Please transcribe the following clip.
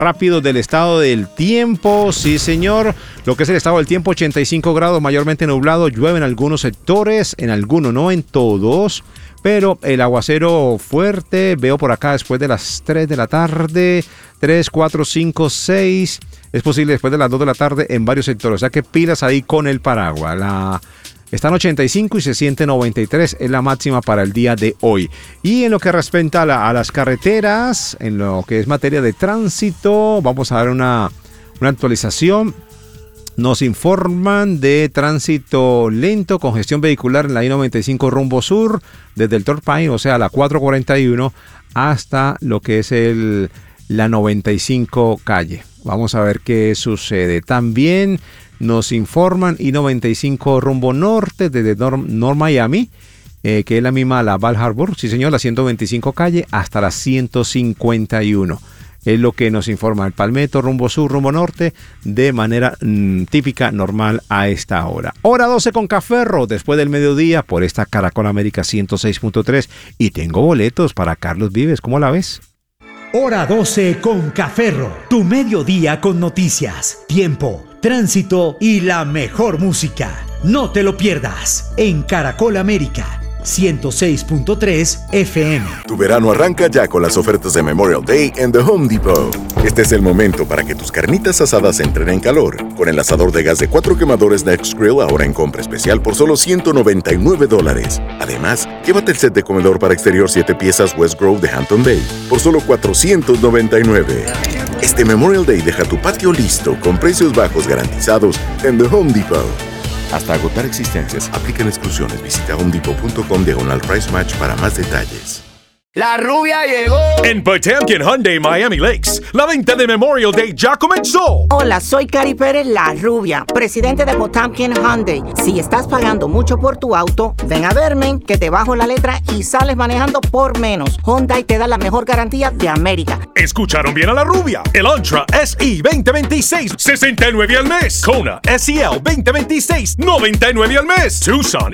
rápido del estado del tiempo. Sí, señor. Lo que es el estado del tiempo, 85 grados, mayormente nublado. Llueve en algunos sectores, en algunos, no en todos. Pero el aguacero fuerte, veo por acá después de las 3 de la tarde, 3, 4, 5, 6. Es posible después de las 2 de la tarde en varios sectores. O sea que pilas ahí con el paraguas. Está en 85 y se siente 93, es la máxima para el día de hoy. Y en lo que respecta a las carreteras, en lo que es materia de tránsito, vamos a dar una actualización. Nos informan de tránsito lento, congestión vehicular en la I-95 rumbo sur, desde el Torpain, o sea, la 441, hasta lo que es la 95 calle. Vamos a ver qué sucede. También nos informan I-95 rumbo norte, desde North Miami, que es la misma la Val Harbor, sí señor, la 125 calle, hasta la 151. Es lo que nos informa el Palmetto, rumbo sur, rumbo norte, de manera típica, normal a esta hora. Hora 12 con Caferro, después del mediodía, por esta Caracol América 106.3. Y tengo boletos para Carlos Vives, ¿cómo la ves? Hora 12 con Caferro, tu mediodía con noticias, tiempo, tránsito y la mejor música. No te lo pierdas en Caracol América 106.3 FM. Tu verano arranca ya con las ofertas de Memorial Day en The Home Depot. Este es el momento para que tus carnitas asadas entren en calor. Con el asador de gas de 4 quemadores Next Grill ahora en compra especial por solo $199. Además, llévate el set de comedor para exterior 7 piezas West Grove de Hampton Bay por solo $499. Este Memorial Day deja tu patio listo con precios bajos garantizados en The Home Depot. Hasta agotar existencias, aplican exclusiones. Visita homedepot.com/price match para más detalles. La rubia llegó. En Potemkin Hyundai Miami Lakes, la venta de Memorial Day ya comenzó. Hola, soy Cari Pérez, la rubia, presidente de Potemkin Hyundai. Si estás pagando mucho por tu auto, ven a verme, que te bajo la letra y sales manejando por menos. Hyundai te da la mejor garantía de América. Escucharon bien a la rubia. El Elantra SE 2026, $69 al mes. Kona SEL 2026, $99 al mes. Tucson